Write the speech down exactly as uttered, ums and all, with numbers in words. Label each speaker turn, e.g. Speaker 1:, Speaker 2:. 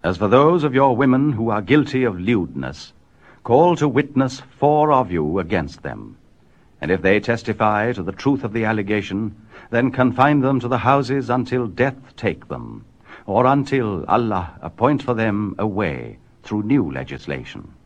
Speaker 1: As for those of your women who are guilty of lewdness, call to witness four of you against them. And if they testify to the truth of the allegation, then confine them to the houses until death take them, or until Allah appoint for them a way through new legislation.